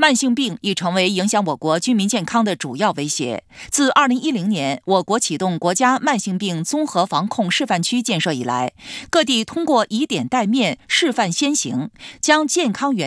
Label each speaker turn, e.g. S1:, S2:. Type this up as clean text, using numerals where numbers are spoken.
S1: 慢性病已成为影响我国居民健康的主要威胁。自2010年我国启动国家慢性病综合防控示范区建设以来，各地通过以点带面、示范先行，将健康原